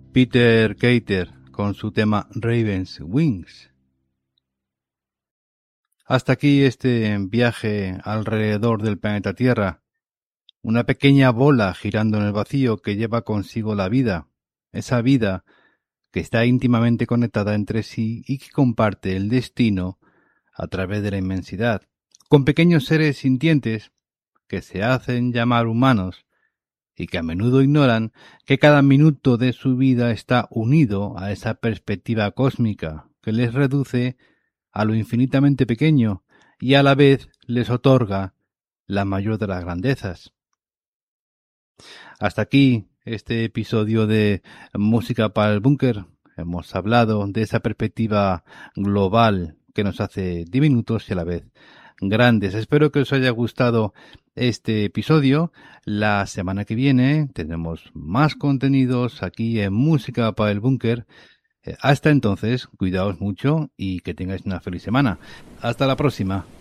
Peter Gater con su tema Raven's Wings. Hasta aquí este viaje alrededor del planeta Tierra, una pequeña bola girando en el vacío que lleva consigo la vida, esa vida que está íntimamente conectada entre sí y que comparte el destino a través de la inmensidad, con pequeños seres sintientes que se hacen llamar humanos y que a menudo ignoran que cada minuto de su vida está unido a esa perspectiva cósmica que les reduce a lo infinitamente pequeño y a la vez les otorga la mayor de las grandezas. Hasta aquí este episodio de Música para el Búnker. Hemos hablado de esa perspectiva global que nos hace diminutos y a la vez grandes. Espero que os haya gustado este episodio. La semana que viene tenemos más contenidos aquí en Música para el Búnker. Hasta entonces, cuidaos mucho y que tengáis una feliz semana. Hasta la próxima.